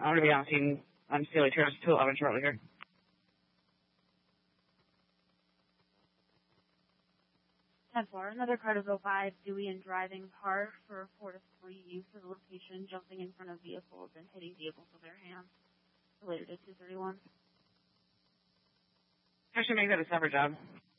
going to be on scene on Steely Terrace 211 shortly here. 10-4, another car to go by Dewey and driving par for 4-3 use of the location, jumping in front of vehicles and hitting vehicles with their hands. Related to 231. I should make that a separate job.